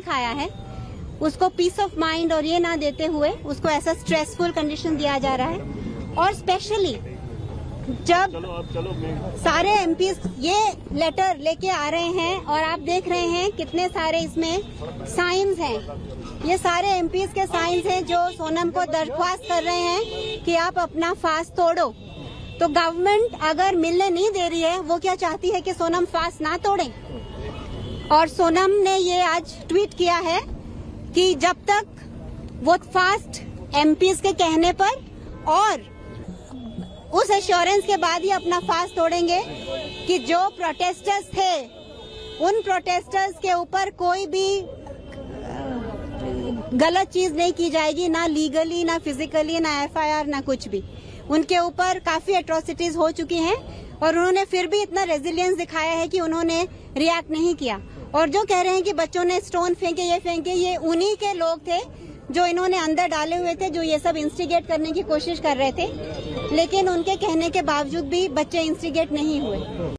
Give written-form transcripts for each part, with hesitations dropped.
दिखाया है, उसको पीस ऑफ माइंड और ये ना देते हुए उसको ऐसा स्ट्रेसफुल कंडीशन दिया जा रहा है। और स्पेशली जब सारे एमपीज ये लेटर लेके आ रहे हैं और आप देख रहे हैं कितने सारे इसमें साइंस हैं, ये सारे एमपीज के साइंस हैं जो सोनम को दरख्वास्त कर रहे हैं कि आप अपना फास्ट तोड़ो। तो गवर्नमेंट अगर मिलने नहीं दे रही है, वो क्या चाहती है कि सोनम फास्ट ना तोड़े। और सोनम ने ये आज ट्वीट किया है कि जब तक वो फास्ट एमपीज के कहने पर और उस एश्योरेंस के बाद ही अपना फास्ट तोड़ेंगे कि जो प्रोटेस्टर्स थे उन प्रोटेस्टर्स के ऊपर कोई भी गलत चीज नहीं की जाएगी, ना लीगली, ना फिजिकली, ना एफआईआर, ना कुछ भी। उनके ऊपर काफी एट्रोसिटीज हो चुकी हैं और उन्होंने फिर भी इतना रेजिलियंस दिखाया है कि उन्होंने रिएक्ट नहीं किया। और जो कह रहे हैं कि बच्चों ने स्टोन फेंके, ये उन्हीं के लोग थे जो इन्होंने अंदर डाले हुए थे, जो ये सब इंस्टिगेट करने की कोशिश कर रहे थे, लेकिन उनके कहने के बावजूद भी बच्चे इंस्टिगेट नहीं हुए।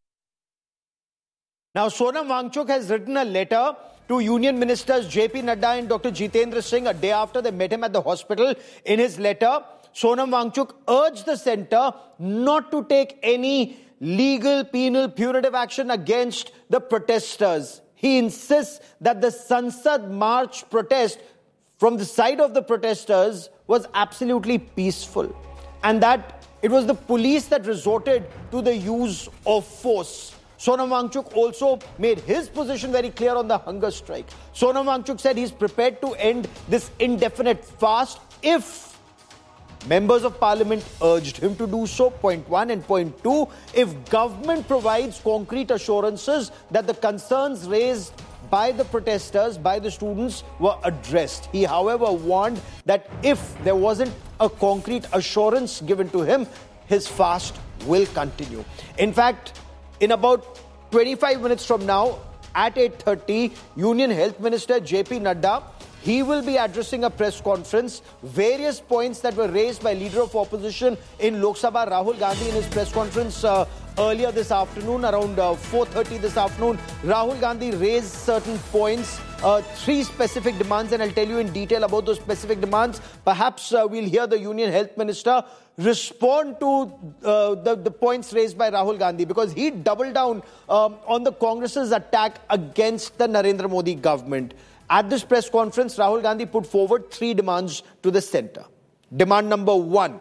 Now Sonam Wangchuk has written a letter to Union Ministers JP Nadda and Dr. Jitendra Singh a day after they met him at the hospital. In his letter, Sonam Wangchuk urged the centre not to take any legal, penal, punitive action against the protesters. He insists that the Sansad March protest from the side of the protesters was absolutely peaceful and that it was the police that resorted to the use of force. Sonam Wangchuk also made his position very clear on the hunger strike. Sonam Wangchuk said he's prepared to end this indefinite fast if members of parliament urged him to do so, point one, and point two, if government provides concrete assurances that the concerns raised by the protesters, by the students, were addressed. He, however, warned that if there wasn't a concrete assurance given to him, his fast will continue. In fact, in about 25 minutes from now, at 8:30, Union Health Minister JP Nadda, he will be addressing a press conference. Various points that were raised by Leader of Opposition in Lok Sabha, Rahul Gandhi, in his press conference earlier this afternoon, around 4:30 this afternoon, Rahul Gandhi raised certain points, three specific demands, and I'll tell you in detail about those specific demands. Perhaps we'll hear the Union Health Minister respond to the points raised by Rahul Gandhi, because he doubled down on the Congress's attack against the Narendra Modi government. At this press conference, Rahul Gandhi put forward three demands to the centre. Demand number one,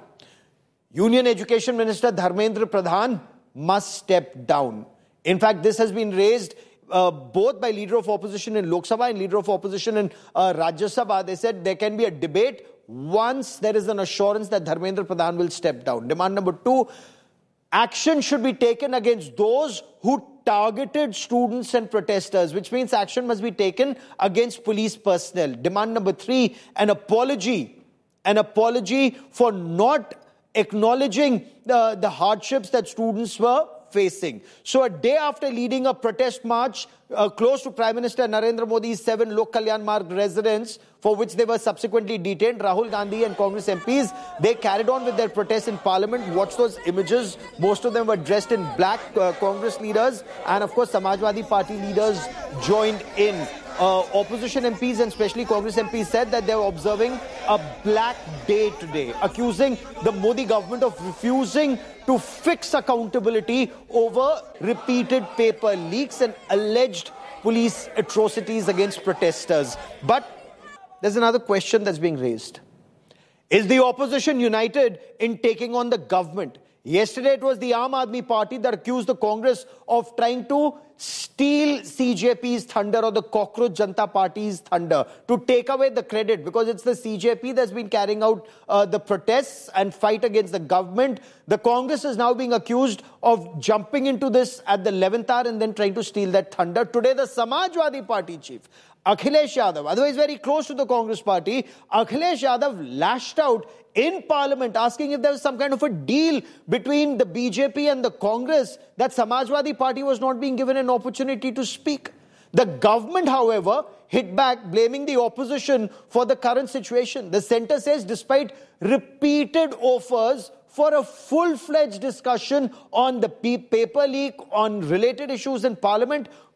Union Education Minister Dharmendra Pradhan must step down. In fact, this has been raised both by Leader of Opposition in Lok Sabha and Leader of Opposition in Rajya Sabha. They said there can be a debate once there is an assurance that Dharmendra Pradhan will step down. Demand number two, action should be taken against those who targeted students and protesters, which means action must be taken against police personnel. Demand number three, an apology for not acknowledging the hardships that students were facing. So a day after leading a protest march close to Prime Minister Narendra Modi's 7 Lok Kalyan Marg residents, for which they were subsequently detained, Rahul Gandhi and Congress MPs, they carried on with their protests in Parliament. Watch those images. Most of them were dressed in black. Congress leaders and of course Samajwadi Party leaders joined in. Opposition MPs and especially Congress MPs said that they were observing a black day today, accusing the Modi government of refusing to fix accountability over repeated paper leaks and alleged police atrocities against protesters. But there's another question that's being raised. Is the opposition united in taking on the government? Yesterday it was the Aam Aadmi Party that accused the Congress of trying to steal CJP's thunder, or the Cockroach Janata Party's thunder, to take away the credit, because it's the CJP that's been carrying out the protests and fight against the government. The Congress is now being accused of jumping into this at the 11th hour and then trying to steal that thunder. Today the Samajwadi Party chief, Akhilesh Yadav, otherwise very close to the Congress party, Akhilesh Yadav lashed out in Parliament asking if there was some kind of a deal between the BJP and the Congress, that Samajwadi Party was not being given an opportunity to speak. The government, however, hit back, blaming the opposition for the current situation. The centre says despite repeated offers for a full-fledged discussion on the paper leak, on related issues in Parliament,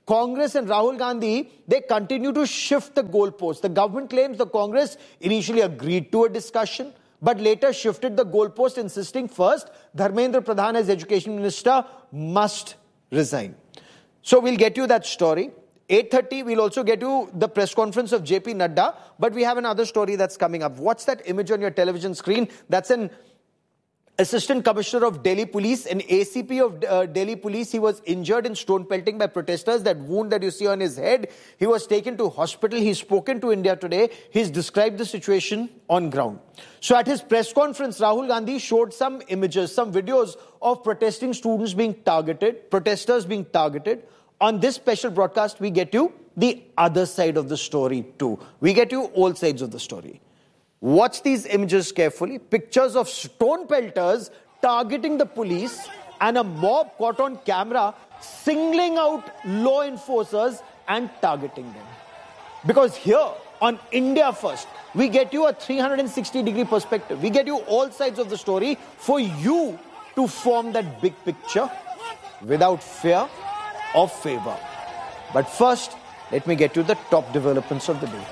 Congress and Rahul Gandhi, they continue to shift the goalposts. The government claims the Congress initially agreed to a discussion, but later shifted the goalpost, insisting first, Dharmendra Pradhan as Education Minister must resign. So we'll get you that story. 8:30, we'll also get you the press conference of JP Nadda, but we have another story that's coming up. What's that image on your television screen? That's an Assistant Commissioner of Delhi Police, an ACP of Delhi Police. He was injured in stone pelting by protesters. That wound that you see on his head, he was taken to hospital. He's spoken to India Today. He's described the situation on ground. So at his press conference, Rahul Gandhi showed some images, some videos of protesting students being targeted, protesters being targeted. On this special broadcast, we get you the other side of the story too. We get you all sides of the story. Watch these images carefully. Pictures of stone pelters targeting the police and a mob caught on camera singling out law enforcers and targeting them. Because here on India First, we get you a 360-degree perspective. We get you all sides of the story for you to form that big picture without fear or favor. But first, let me get you the top developments of the day.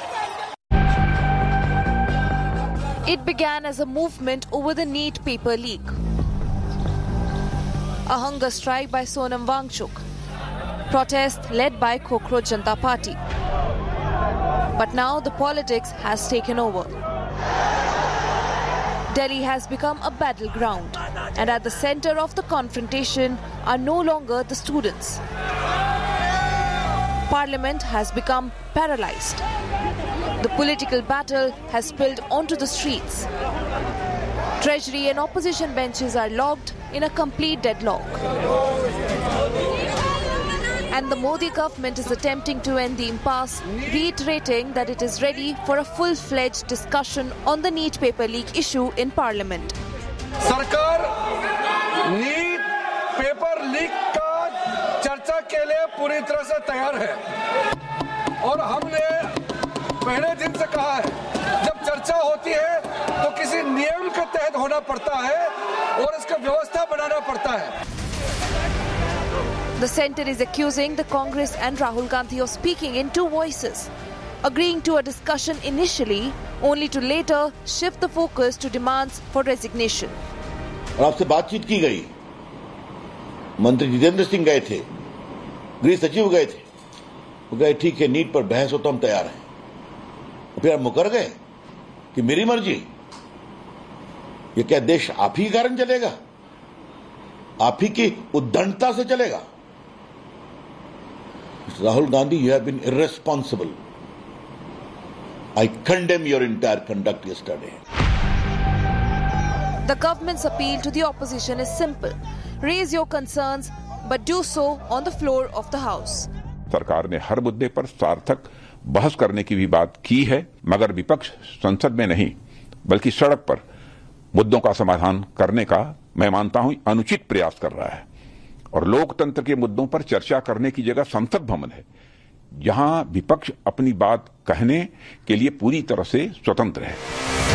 It began as a movement over the NEET paper leak. A hunger strike by Sonam Wangchuk. Protest led by Cockroach Janata Party. But now the politics has taken over. Delhi has become a battleground, and at the center of the confrontation are no longer the students. Parliament has become paralyzed. The political battle has spilled onto the streets. Treasury and opposition benches are locked in a complete deadlock. And the Modi government is attempting to end the impasse, reiterating that it is ready for a full-fledged discussion on the NEET paper leak issue in Parliament. सरकार NEET paper leak का चर्चा के लिए पूरी तरह से तैयार है और हमने पहले दिन से कहा है जब चर्चा होती है तो किसी नियम के तहत होना पड़ता है और इसका व्यवस्था बनाना पड़ता है. The centre is accusing the Congress and Rahul Gandhi of speaking in two voices, agreeing to a discussion initially, only to later shift the focus to demands for resignation. और आपसे बातचीत की गई, मंत्री जितेंद्र सिंह गए थे, गृह सचिव गए थे, वो गए ठीक है नीट पर बहस हो तो हम तैयार हैं. फिर आप मुकर गए कि मेरी मर्जी. ये क्या देश आप ही के कारण चलेगा? आप ही की उद्दंडता से चलेगा? Rahul Gandhi, you have been irresponsible. I condemn your entire conduct yesterday. The government's appeal to the opposition is simple. Raise your concerns, but do so on the floor of the House. सरकार ने हर मुद्दे पर सार्थक बहस करने की भी बात की है, मगर विपक्ष संसद में नहीं, बल्कि सड़क पर मुद्दों का समाधान करने का मैं मानता हूं अनुचित प्रयास कर रहा है. और लोकतंत्र के मुद्दों पर चर्चा करने की जगह संसद भवन है, जहां विपक्ष अपनी बात कहने के लिए पूरी तरह से स्वतंत्र है.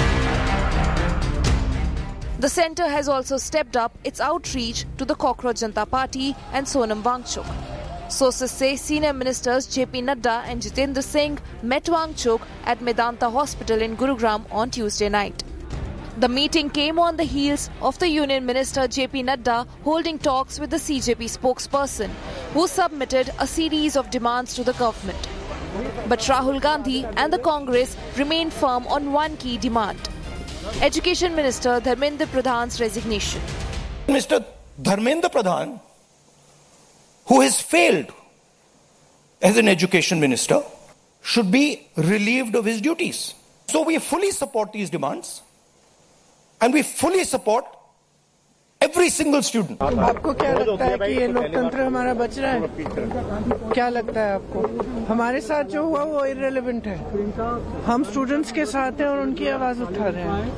The centre has also stepped up its outreach to the Cockroach Janata Party and Sonam Wangchuk. Sources say senior ministers JP Nadda and Jitendra Singh met Wangchuk at Medanta Hospital in Gurugram on Tuesday night. The meeting came on the heels of the Union Minister JP Nadda holding talks with the CJP spokesperson, who submitted a series of demands to the government. But Rahul Gandhi and the Congress remain firm on one key demand: Education Minister Dharmendra Pradhan's resignation. Mr. Dharmendra Pradhan, who has failed as an education minister, should be relieved of his duties. So we fully support these demands. And we fully support every single student. आपको क्या लगता है कि ये लोकतंत्र हमारा बच रहा है? क्या लगता है आपको? हमारे साथ जो हुआ वो इररिलेवेंट है. हम स्टूडेंट्स के साथ हैं और उनकी आवाज उठा रहे हैं.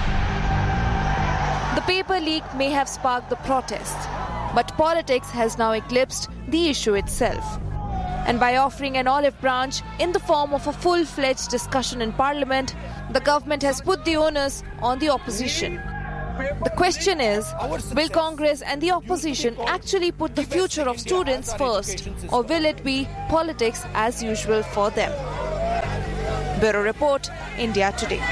The paper leak may have sparked the protests, but politics has now eclipsed the issue itself. And by offering an olive branch in the form of a full-fledged discussion in Parliament, the government has put the onus on the opposition. The question is, will Congress and the opposition actually put the future of students first, or will it be politics as usual for them? Bureau Report, India Today.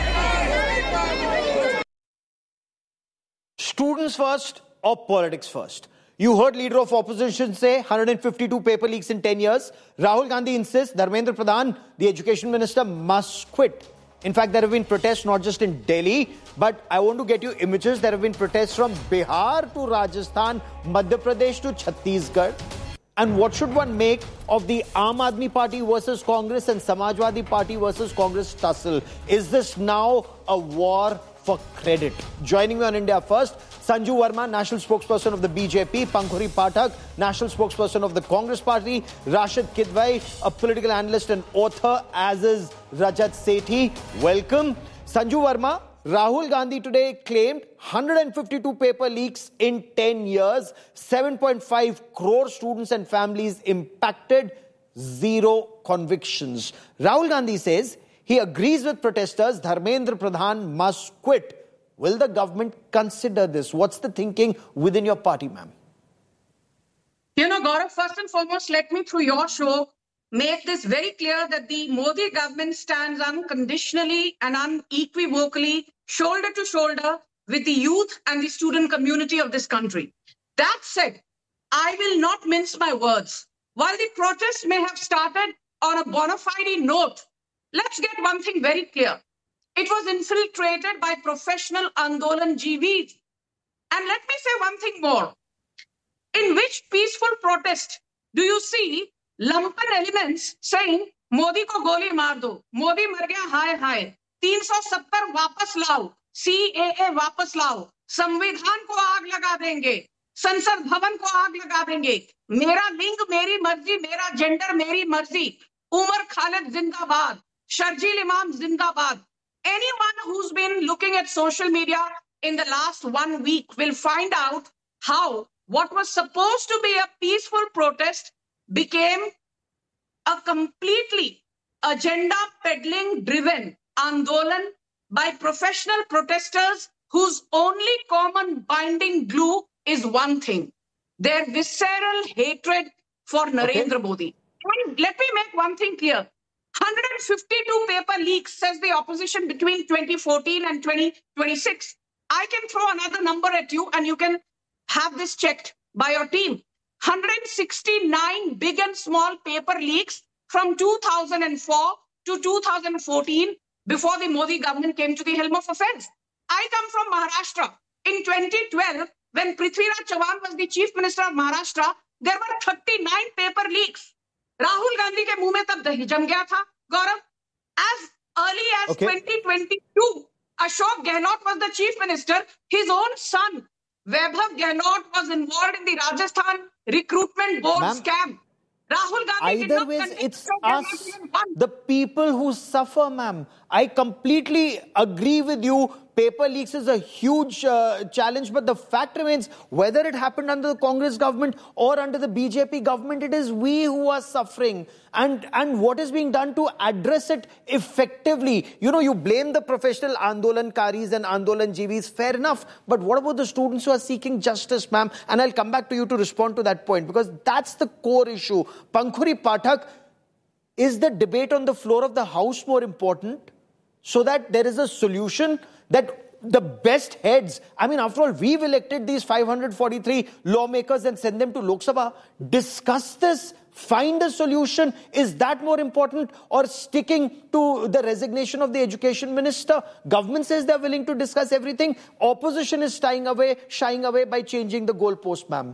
Students first or politics first? You heard leader of opposition say 152 paper leaks in 10 years. Rahul Gandhi insists Dharmendra Pradhan, the education minister, must quit. In fact, there have been protests not just in Delhi, but I want to get you images. There have been protests from Bihar to Rajasthan, Madhya Pradesh to Chhattisgarh. And what should one make of the Aam Aadmi Party versus Congress and Samajwadi Party versus Congress tussle? Is this now a war for credit? Joining me on India First, Sanju Verma, national spokesperson of the BJP, Pankhuri Pathak, national spokesperson of the Congress Party, Rashid Kidwai, a political analyst and author, as is Rajat Sethi. Welcome. Sanju Verma, Rahul Gandhi today claimed 152 paper leaks in 10 years, 7.5 crore students and families impacted, zero convictions. Rahul Gandhi says he agrees with protesters, Dharmendra Pradhan must quit. Will the government consider this? What's the thinking within your party, ma'am? Gaurav, first and foremost, let me, through your show, make this very clear that the Modi government stands unconditionally and unequivocally, shoulder to shoulder, with the youth and the student community of this country. That said, I will not mince my words. While the protests may have started on a bona fide note, let's get one thing very clear. It was infiltrated by professional Andolan GVs. And let me say one thing more. In which peaceful protest do you see lumpen elements saying, Modi ko goli maar do, Modi mar gaya, hai hai, 370 वापस लाओ, CAA वापस लाओ, संविधान को आग लगा देंगे, संसद भवन को आग लगा देंगे, मेरा लिंग मेरी मर्जी, मेरा जेंडर मेरी मर्जी, उमर खालिद जिंदाबाद, शर्जील इमाम जिंदाबाद. Anyone who's been looking at social media in the last 1 week will find out how what was supposed to be a peaceful protest became a completely agenda peddling driven andolan by professional protesters whose only common binding glue is one thing: their visceral hatred for Narendra Modi. And let me make one thing clear. 152 paper leaks, says the opposition, between 2014 and 2026. I can throw another number at you and you can have this checked by your team. 169 big and small paper leaks from 2004 to 2014, before the Modi government came to the helm of affairs. I come from Maharashtra. In 2012, when Prithviraj Chavan was the chief minister of Maharashtra, there were 39 paper leaks. Rahul Gandhi ke muh mein tab dahi jam gaya tha, Gaurav. As early as 2022, Ashok Gehlot was the chief minister. His own son, Vaibhav Gehlot, was involved in the Rajasthan recruitment board scam. Rahul Gandhi either way, it's us, the people who suffer, ma'am. I completely agree with you. Paper leaks is a huge challenge, but the fact remains, whether it happened under the Congress government or under the BJP government, it is we who are suffering. And what is being done to address it effectively? You know, you blame the professional Andolankaris and Andolan GVs, fair enough. But what about the students who are seeking justice, ma'am? And I'll come back to you to respond to that point, because that's the core issue. Pankhuri Pathak, is the debate on the floor of the House more important so that there is a solution, that the best heads, I mean, after all, we've elected these 543 lawmakers and send them to Lok Sabha, discuss this, find a solution? Is that more important, or sticking to the resignation of the education minister? Government says they're willing to discuss everything. Opposition is shying away by changing the goalpost, ma'am.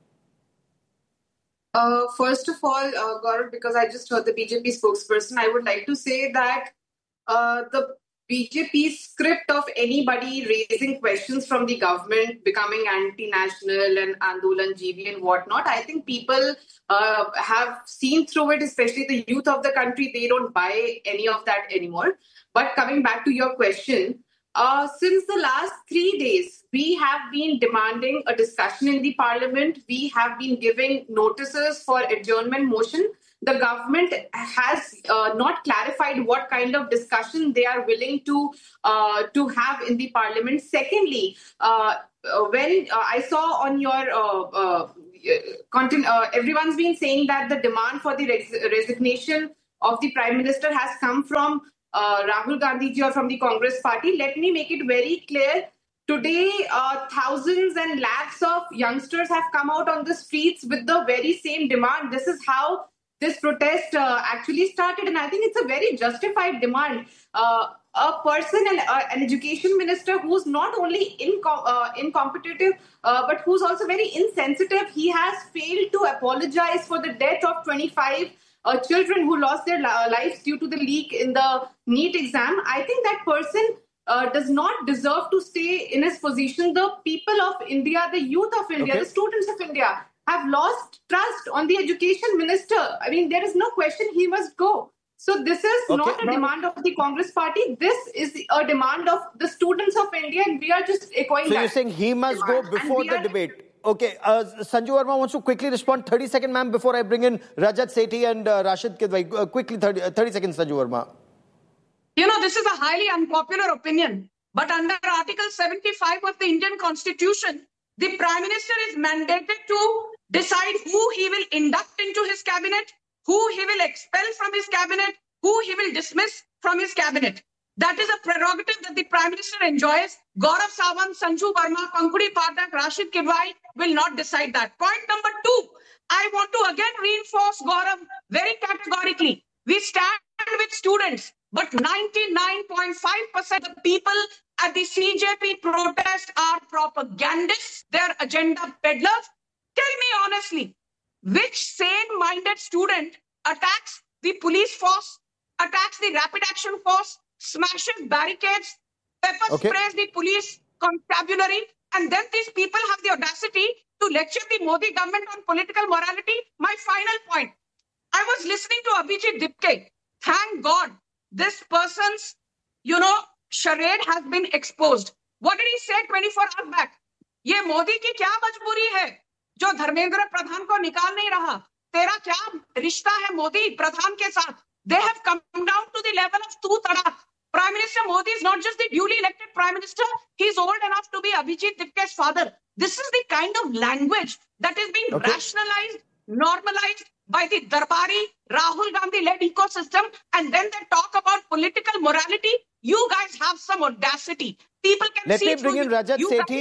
First of all, Gaurav, because I just heard the BJP spokesperson, I would like to say that the BJP script of anybody raising questions from the government becoming anti-national and Andolan GV and whatnot, I think people have seen through it, especially the youth of the country. They don't buy any of that anymore. But coming back to your question, since the last 3 days, we have been demanding a discussion in the parliament. We have been giving notices for adjournment motion. the government has not clarified what kind of discussion they are willing to have in the parliament. Secondly, when I saw on your content, everyone's been saying that the demand for the resignation of the Prime Minister has come from Rahul Gandhi ji or from the Congress party. Let me make it very clear. Today, thousands and lakhs of youngsters have come out on the streets with the very same demand. This is how this protest actually started, and I think it's a very justified demand. A person, an education minister who's not only incompetitive, but who's also very insensitive. He has failed to apologize for the death of 25 children who lost their lives due to the leak in the NEET exam. I think that person does not deserve to stay in his position. The people of India, the youth of India, the students of India have lost trust on the education minister. I mean, there is no question he must go. So this is not a demand of the Congress party. This is a demand of the students of India, and we are just echoing that. So you're saying he must go before the debate. Okay, Sanju Verma wants to quickly respond. 30 seconds, ma'am, before I bring in Rajat Sethi and Rashid Kidwai. Quickly, 30 seconds, Sanju Verma. You know, this is a highly unpopular opinion, but under Article 75 of the Indian Constitution, the Prime Minister is mandated to decide who he will induct into his cabinet, who he will expel from his cabinet, who he will dismiss from his cabinet. That is a prerogative that the Prime Minister enjoys. Gaurav Sawant, Sanju Verma, Pankudi Pathak, Rashid Kidwai will not decide that. Point number 2, I want to again reinforce, Gaurav, very categorically. We stand with students, but 99.5% of the people at the CJP protest are propagandists, they're agenda peddlers. Tell me honestly, which sane-minded student attacks the police force, attacks the rapid action force, smashes barricades, pepper sprays the police constabulary, and then these people have the audacity to lecture the Modi government on political morality? My final point. I was listening to Abhijit Dipke. Thank God this person's, charade has been exposed. What did he say 24 hours back? ये मोदी की क्या मजबूरी है जो धर्मेंद्र प्रधान को निकाल नहीं रहा? तेरा क्या रिश्ता है मोदी प्रधान के साथ? They have come down to the level of two tadak. Prime Minister Modi is not just the duly elected Prime Minister, he's old enough to be Abhijit Dipke's father. This is the kind of language that is being rationalized, normalized by the Darbari, Rahul Gandhi-led ecosystem, and then they talk about political morality. You guys have some audacity. People can see. Let me bring in Rajat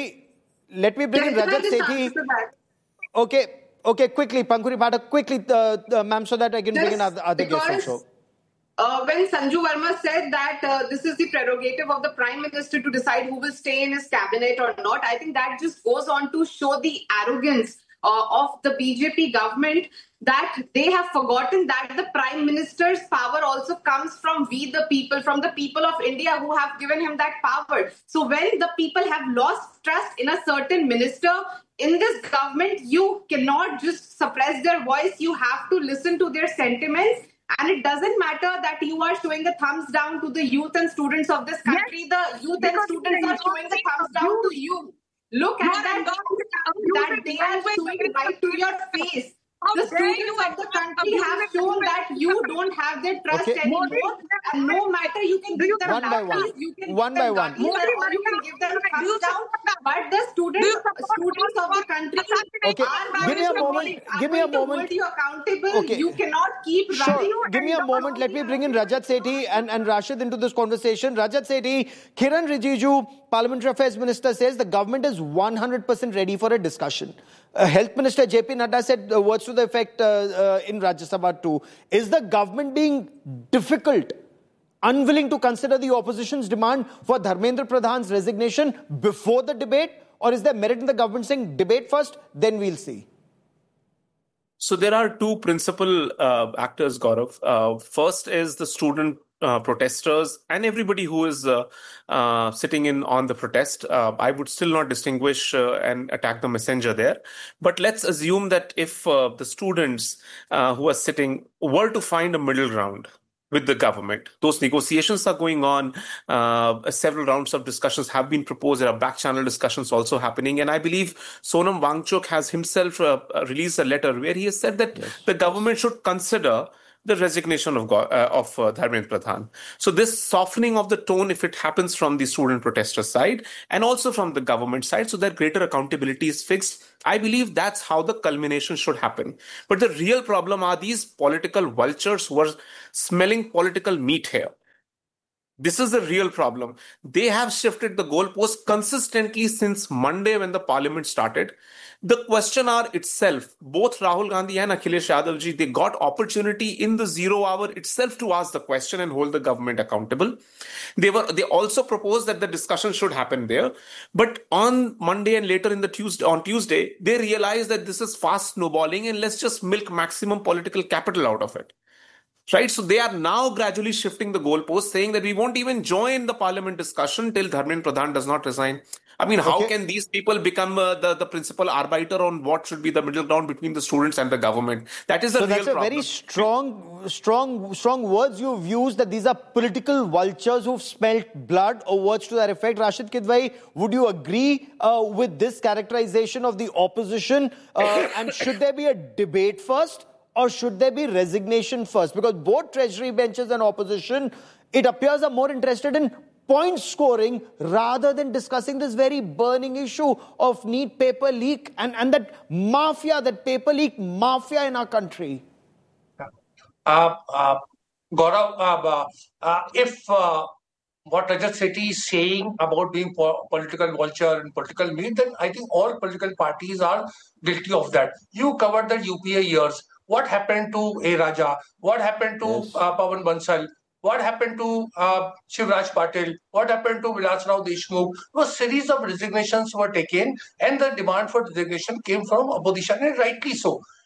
Sethi. Okay, quickly, Pankudi Pathak, quickly, ma'am, so that I can bring in other guests also. When Sanju Verma said that this is the prerogative of the Prime Minister to decide who will stay in his cabinet or not, I think that just goes on to show the arrogance of the BJP government, that they have forgotten that the Prime Minister's power also comes from we the people, from the people of India who have given him that power. So when the people have lost trust in a certain minister, in this government, you cannot just suppress their voice. You have to listen to their sentiments. And it doesn't matter that you are showing the thumbs down to the youth and students of this country. Yes. The youth and students are showing the thumbs down to you. Look at that they are showing right to your face. The students of the country have shown that you don't have their trust anymore. And no matter, you can give them one by one. Or you can give them thumbs down. But the students of the country are give me a moment. Hold you accountable. Okay. You cannot keep running. Give me a moment. Let me bring in Rajat Sethi and Rashid into this conversation. Rajat Sethi, Kiran Rijiju, Parliamentary Affairs Minister, says the government is 100% ready for a discussion. Health Minister JP Nadda said words to the effect in Rajya Sabha too. Is the government being difficult, unwilling to consider the opposition's demand for Dharmendra Pradhan's resignation before the debate? Or is there merit in the government saying debate first, then we'll see? So there are two principal actors, Gaurav. First is the student protesters and everybody who is sitting in on the protest. I would still not distinguish and attack the messenger there. But let's assume that if the students who are sitting were to find a middle ground, with the government. Those negotiations are going on. Several rounds of discussions have been proposed. There are back channel discussions also happening. And I believe Sonam Wangchuk has himself released a letter where he has said that the government should consider the resignation of Dharmendra Pradhan. So this softening of the tone, if it happens from the student protester side and also from the government side, so that greater accountability is fixed, I believe that's how the culmination should happen. But the real problem are these political vultures who are smelling political meat here. This is the real problem. They have shifted the goalpost consistently since Monday when the parliament started. The question hour itself, both Rahul Gandhi and Akhilesh Yadav ji, they got opportunity in the 0 hour itself to ask the question and hold the government accountable. They also proposed that the discussion should happen there. But on Monday and later on Tuesday, they realized that this is fast snowballing and let's just milk maximum political capital out of it. Right, so they are now gradually shifting the goalpost, saying that we won't even join the parliament discussion till Dharmendra Pradhan does not resign. I mean, how can these people become the principal arbiter on what should be the middle ground between the students and the government? That is the real problem. That's a very strong words you've used, that these are political vultures who've smelt blood, or words to that effect. Rashid Kidwai, would you agree with this characterization of the opposition? And should there be a debate first, or should there be resignation first? Because both treasury benches and opposition, it appears, are more interested in point scoring rather than discussing this very burning issue of NEET paper leak and that mafia, that paper leak mafia in our country. Gaurav, if what Rajat Sethi is saying about being political vulture and political meat, then I think all political parties are guilty of that. You covered the UPA years. What happened to A. Raja? What happened to Pawan Bansal? What happened to Shivraj Patil? What happened to Vilas Rao Deshmukh? A series of resignations were taken and the demand for resignation came from opposition, and rightly so.